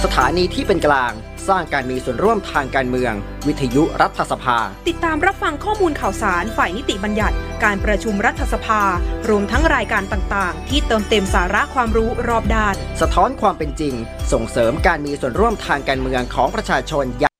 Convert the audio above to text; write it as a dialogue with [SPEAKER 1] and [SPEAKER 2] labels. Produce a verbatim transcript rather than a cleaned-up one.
[SPEAKER 1] สถานีที่เป็นกลางสร้างการมีส่วนร่วมทางการเมืองวิทยุรัฐสภา
[SPEAKER 2] ติดตามรับฟังข้อมูลข่าวสารฝ่ายนิติบัญญัติการประชุมรัฐสภารวมทั้งรายการต่างๆที่เติมเต็มสาระความรู้รอบด้าน
[SPEAKER 1] สะท้อนความเป็นจริงส่งเสริมการมีส่วนร่วมทางการเมืองของประชาชน